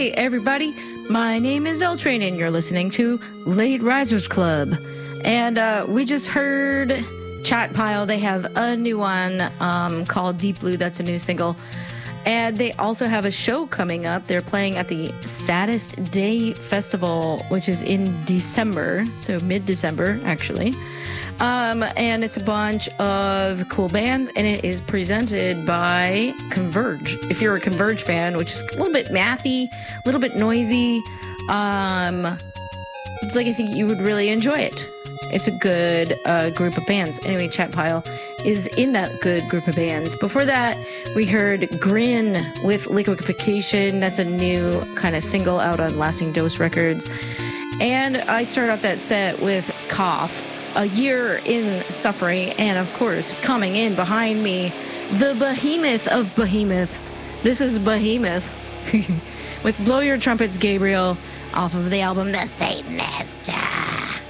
Hey, everybody. My name is L Train, and you're listening to Late Risers Club. And we just heard Chat Pile. They have a new one called Deep Blue. That's a new single. And they also have a show coming up. They're playing at the Saddest Day Festival, which is in December. So mid-December, actually. And it's a bunch of cool bands, and it is presented by Converge. If you're a Converge fan, which is a little bit mathy, a little bit noisy, it's like I think you would really enjoy it. It's a good group of bands. Anyway, Chat Pile is in that good group of bands. Before that, we heard Grin with Liquefaction. That's a new kind of single out on Lasting Dose Records. And I started off that set with Cough. A Year in Suffering, and of course, coming in behind me, the behemoth of behemoths. This is Behemoth with Blow Your Trumpets, Gabriel, off of the album The Satanist.